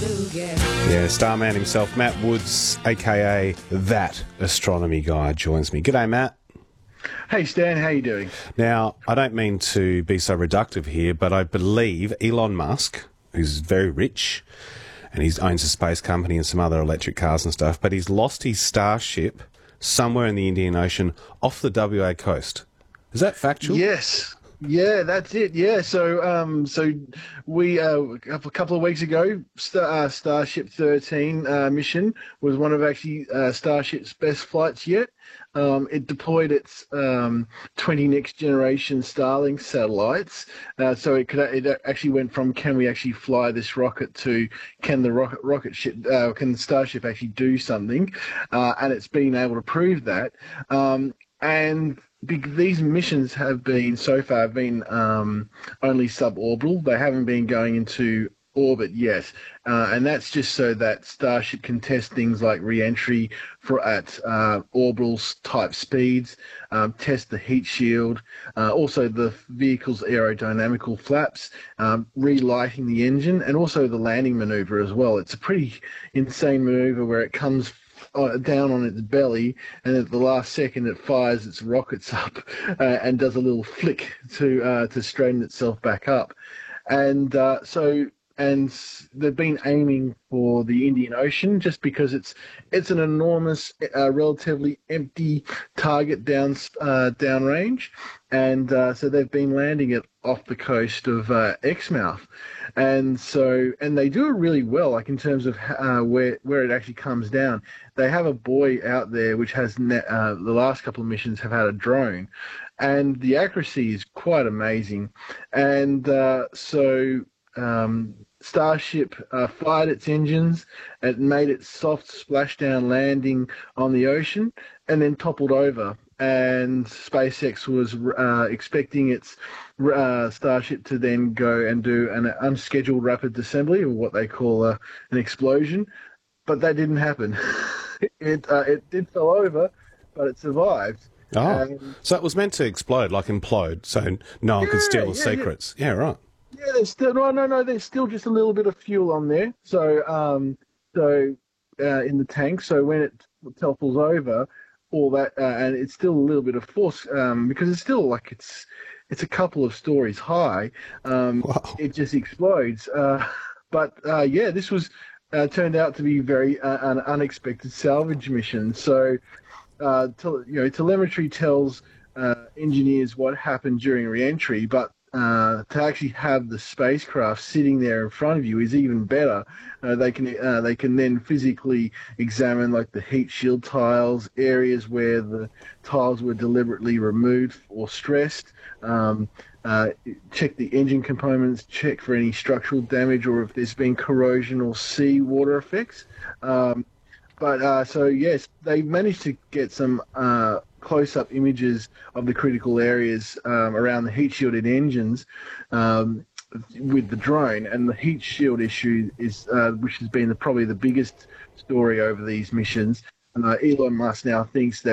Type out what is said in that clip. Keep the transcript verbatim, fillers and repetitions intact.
Yeah, Starman himself, Matt Woods, aka That Astronomy Guy, joins me. G'day, Matt. Hey Stan, how you doing? Now, I don't mean to be so reductive here, but I believe Elon Musk, who's very rich, and he owns a space company and some other electric cars and stuff, but he's lost his Starship somewhere in the Indian Ocean off the W A coast. Is that factual? Yes. Yeah, that's it. Yeah, so um, so we uh, a couple of weeks ago, Star, uh, Starship thirteen uh, mission was one of actually uh, Starship's best flights yet. Um, it deployed its um, twenty next generation Starlink satellites, uh, so it could it actually went from can we actually fly this rocket to can the rocket rocket ship uh, can the Starship actually do something, uh, and it's been able to prove that. Um, and these missions have been so far been um, only suborbital. They haven't been going into orbit yet, uh, and that's just so that Starship can test things like re-entry for at uh, orbital type speeds, um, test the heat shield, uh, also the vehicle's aerodynamical flaps, um, relighting the engine, and also the landing maneuver as well. It's a pretty insane maneuver where it comes Uh, down on its belly, and at the last second it fires its rockets up uh, and does a little flick to uh, to straighten itself back up. And uh, so and they've been aiming for the Indian Ocean just because it's it's an enormous, uh, relatively empty target down uh, downrange, and uh, so they've been landing it off the coast of uh, Exmouth, and so and they do it really well, like in terms of uh, where where it actually comes down. They have a buoy out there which has ne- uh, the last couple of missions have had a drone, and the accuracy is quite amazing, and uh, so. Um, Starship uh, fired its engines, it made its soft splashdown landing on the ocean, and then toppled over. And SpaceX was uh, expecting its uh, Starship to then go and do an unscheduled rapid disassembly, or what they call a, an explosion, but that didn't happen. it uh, it did fell over, but it survived. Oh, and, so it was meant to explode, like implode, so no one yeah, could steal the yeah, secrets. Yeah, yeah right. Yeah, there's still no, no, no. There's still just a little bit of fuel on there. So, um, so uh, in the tank. So when it topples over, all that, uh, and it's still a little bit of force um, because it's still like it's it's a couple of stories high. Um, Wow. It just explodes. Uh, but uh, yeah, this was uh, turned out to be very uh, an unexpected salvage mission. So, uh, te- you know, telemetry tells uh, engineers what happened during re-entry, but Uh, to actually have the spacecraft sitting there in front of you is even better. Uh, they can uh, they can then physically examine like the heat shield tiles, areas where the tiles were deliberately removed or stressed. Um, uh, check the engine components, check for any structural damage or if there's been corrosion or seawater effects. Um, But uh, so yes, they managed to get some uh, close-up images of the critical areas um, around the heat shielded engines um, with the drone, and the heat shield issue is, uh, which has been the, probably the biggest story over these missions. Uh, Elon Musk now thinks that